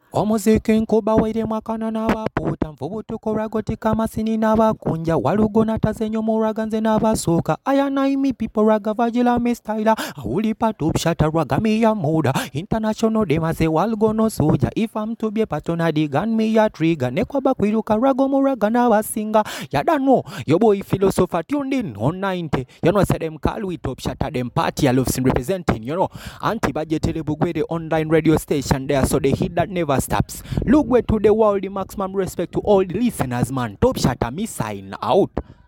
Omuziki nkubawaire mwakana n'abapuuta nvubu tukora gotika masini n'abakunja walugona tazenyo muraga nze n'abasooka ayanaimi people raga vagila me styler awulipa top shata raga me ya muda international demaze walgono soja if I'm to be a patona di gun me ya trigger nekwaba kwiruka rago muraga n'abasinga yadanwo your boy philosopher tuned in on 90 you know say them call we top shata them party I love sin representing you know anti-budget bugwere online radio station there so the hit that never stops. Look way to the world, the maximum respect to all the listeners, man. Top Shata, me sign out.